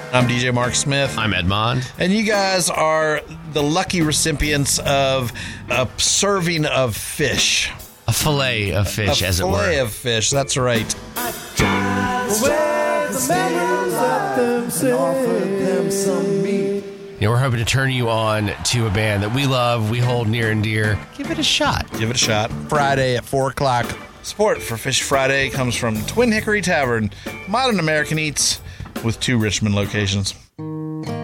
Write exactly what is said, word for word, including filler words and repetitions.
I'm D J Mark Smith. I'm Edmond. And you guys are the lucky recipients of a serving of fish. A fillet of fish, a as it were. A fillet of fish, that's right. You know, we're hoping to turn you on to a band that we love, we hold near and dear. Give it a shot. Give it a shot. Friday at four o'clock. Support for Fish Friday comes from Twin Hickory Tavern, modern American eats with two Richmond locations.